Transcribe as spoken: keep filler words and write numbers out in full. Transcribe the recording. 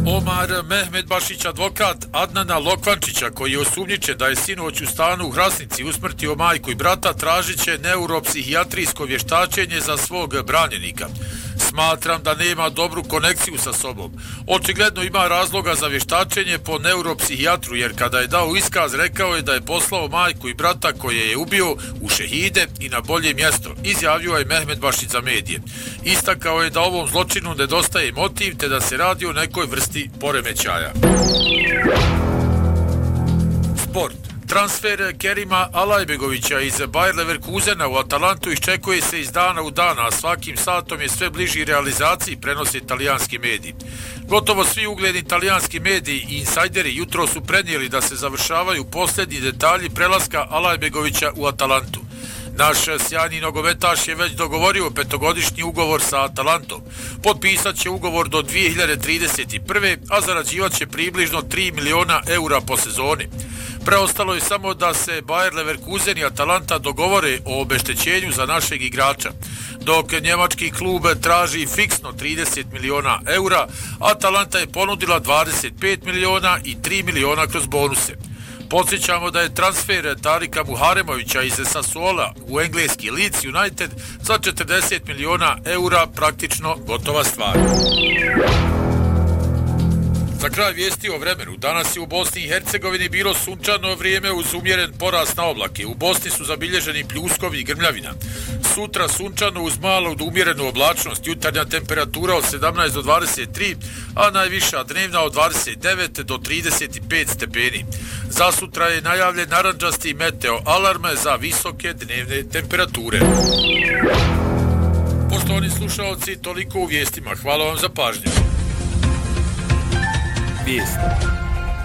Omar Mehmedbašić, advokat Adnana Lokvančića, koji je osumnjičen da je sinoć u stanu u Hrasnici usmrtio majku i brata, tražit će neuropsihijatrijsko vještačenje za svog branjenika. Smatram da nema dobru konekciju sa sobom. Očigledno ima razloga za vještačenje po neuropsihijatru, jer kada je dao iskaz rekao je da je poslao majku i brata koje je ubio u šehide i na bolje mjesto, izjavio je Mehmedbašić za medije. Istakao je da ovom zločinu nedostaje motiv te da se radi o nekoj vrsti poremećaja. Sport. Transfer Kerima Alajbegovića iz Bayer Leverkusena u Atalantu iščekuje se iz dana u dan, a svakim satom je sve bliži realizaciji, prenose italijanski mediji. Gotovo svi ugledni italijanski mediji i insajderi jutro su prenijeli da se završavaju posljednji detalji prelaska Alajbegovića u Atalantu. Naš sjajni nogometaš je već dogovorio petogodišnji ugovor sa Atalantom. Potpisat će ugovor do dvije hiljade trideset prve. a zarađivat će približno tri miliona eura po sezoni. Preostalo je samo da se Bayer Leverkusen i Atalanta dogovore o obeštećenju za našeg igrača. Dok njemački klub traži fiksno trideset miliona eura, Atalanta je ponudila dvadeset pet miliona i tri miliona kroz bonuse. Podsjećamo da je transfer Tarika Muharemovića iz Sassuola u engleski Leeds United za četrdeset miliona eura praktično gotova stvar. Za kraj vijesti o vremenu. Danas je u Bosni i Hercegovini bilo sunčano vrijeme uz umjeren porast na oblake. U Bosni su zabilježeni pljuskovi i grmljavina. Sutra sunčano uz malo umjerenu oblačnost, jutarnja temperatura od sedamnaest do dvadeset tri, a najviša dnevna od dvadeset devet do trideset pet stepeni. Za sutra je najavljen narandžasti meteo alarm za visoke dnevne temperature. Poštovani slušaoci, toliko u vijestima. Hvala vam za pažnju. Vijesti.